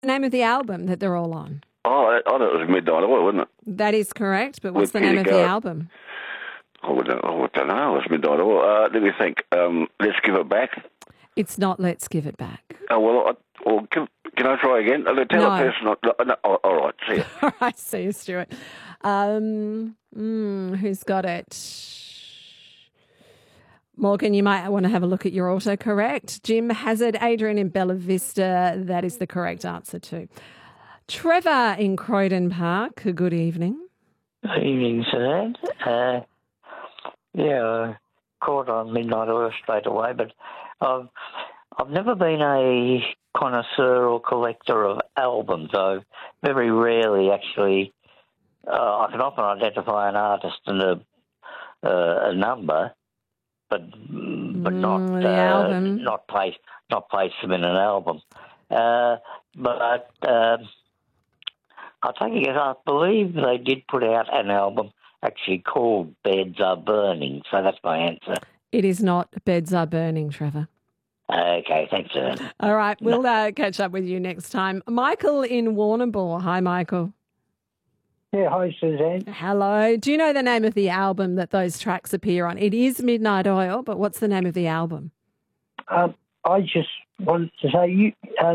The name of the album that they're all on. Oh, I thought it was Midnight Oil, wasn't it? That is correct, but what's With the name Peter of the Garrett. album? I don't know. It was Midnight Oil. Let me think. Let's Give It Back. It's not Let's Give It Back. Oh, well, can I try again? Tell No. a person. No, all right, see you. All right, see you, Stuart. Who's got it? Morgan, you might want to have a look at your autocorrect. Jim Hazard, Adrian in Bella Vista. That is the correct answer too. Trevor in Croydon Park. Good evening. Good evening, Suzanne. I caught on Midnight Oil straight away, but I've never been a connoisseur or collector of albums. I very rarely actually. I can often identify an artist and a number, but not the album. not place them in an album. But I'll take a guess. I believe they did put out an album actually called Beds Are Burning, so that's my answer. It is not Beds Are Burning, Trevor. Okay, thanks, sir. All right, we'll catch up with you next time. Michael in Warrnambool. Hi, Michael. Yeah, hi, Suzanne. Hello. Do you know the name of the album that those tracks appear on? It is Midnight Oil, but what's the name of the album? I just wanted to say,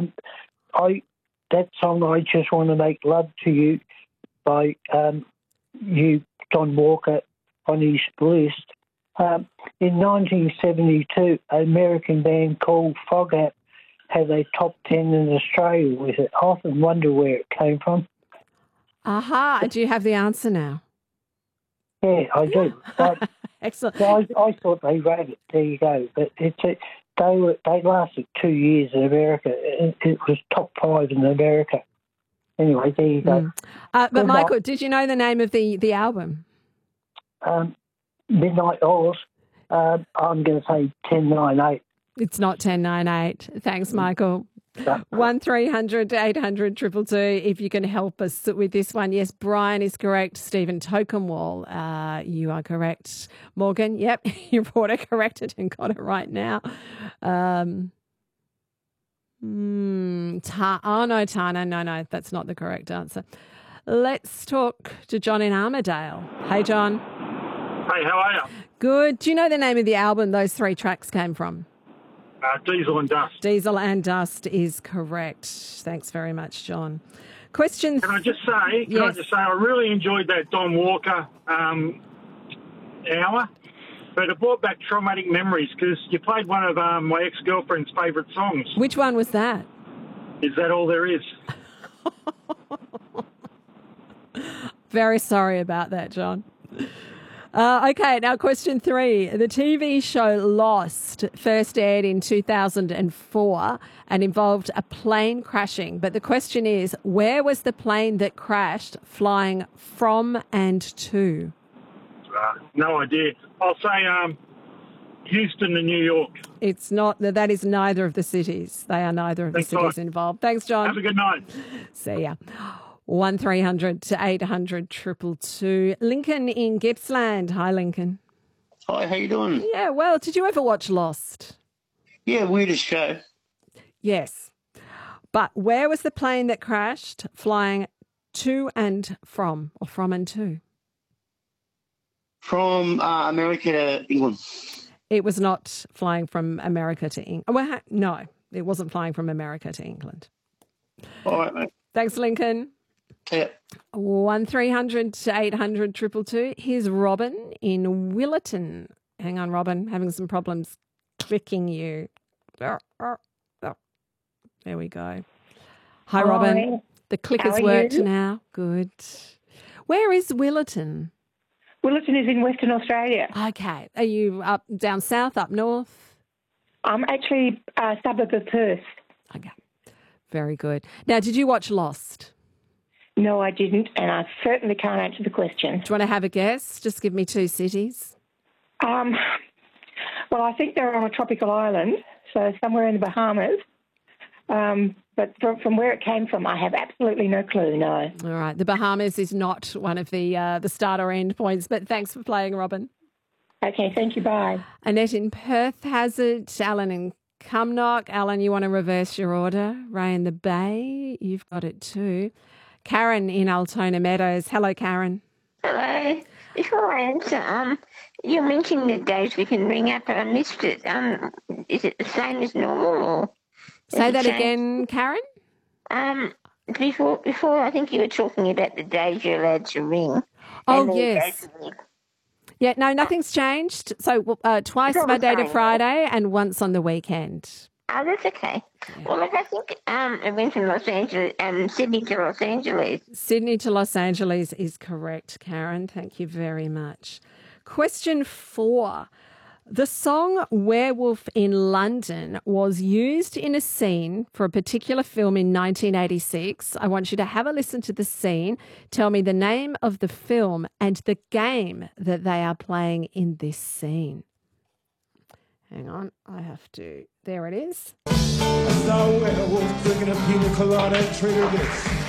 that song, I Just Want to Make Love to You, by Don Walker, on his list. In 1972, an American band called Foghat had a top 10 in Australia with it. I often wonder where it came from. Aha. Do you have the answer now? Yeah, I do. But, Excellent. I thought they wrote it. There you go. But they lasted 2 years in America. It was top 5 in America. Anyway, there you go. But Michael, did you know the name of the album? Midnight Oils. I'm going to say 1098. It's not 1098. Thanks, Michael. 1300 800 222 if you can help us with this one. Yes, Brian is correct. Stephen Tokenwall, you are correct. Morgan, yep, your reporter corrected and got it right now. Tana. No, that's not the correct answer. Let's talk to John in Armidale. Hey, John. Hey, how are you? Good. Do you know the name of the album those three tracks came from? Diesel and Dust. Diesel and Dust is correct. Thanks very much, John. Question. Can I just say, I really enjoyed that Don Walker hour, but it brought back traumatic memories because you played one of my ex-girlfriend's favourite songs. Which one was that? Is That All There Is? Very sorry about that, John. Okay, now question 3. The TV show Lost first aired in 2004 and involved a plane crashing. But the question is, where was the plane that crashed flying from and to? No idea. I'll say Houston and New York. It's not. That is neither of the cities. They are neither of the cities involved. Thanks, John. Have a good night. See ya. 1300 800 222. Lincoln in Gippsland. Hi, Lincoln. Hi, how you doing? Yeah, well, did you ever watch Lost? Yeah, weirdest show. Yes. But where was the plane that crashed flying to and from, or from and to? From America to England. It was not flying from America to England. Well, no, it wasn't flying from America to England. All right, mate. Thanks, Lincoln. Yeah. 1300 800 222. Here's Robin in Willetton. Hang on, Robin. Having some problems clicking you. There we go. Hi, Robin. The clicker's worked now. Good. Where is Willetton? Willetton is in Western Australia. Okay. Are you up down south, up north? I'm actually a suburb of Perth. Okay. Very good. Now, did you watch Lost? No, I didn't, and I certainly can't answer the question. Do you want to have a guess? Just give me 2 cities. Well, I think they're on a tropical island, so somewhere in the Bahamas. But from where it came from, I have absolutely no clue, no. All right. The Bahamas is not one of the start or end points, but thanks for playing, Robin. Okay, thank you, bye. Annette in Perth has it. Alan in Cumnock. Alan, you want to reverse your order? Ray in the Bay, you've got it too. Karen in Altona Meadows. Hello, Karen. Hello. Before I answer, you mentioned the days we can ring up, but I missed it. Is it the same as normal, or Say that changed? again, Karen. Before I think you were talking about the days you're allowed to ring. Oh, and the yes. days we- Yeah, no, nothing's changed. So twice It's all the Monday to same, Friday and once on the weekend. Oh, that's okay. Well, look, I think it went from Sydney to Los Angeles. Sydney to Los Angeles is correct, Karen. Thank you very much. Question 4. The song Werewolf in London was used in a scene for a particular film in 1986. I want you to have a listen to the scene. Tell me the name of the film and the game that they are playing in this scene. Hang on, I have to. There it is. I saw a werewolf drinking a pina colada and triggered this.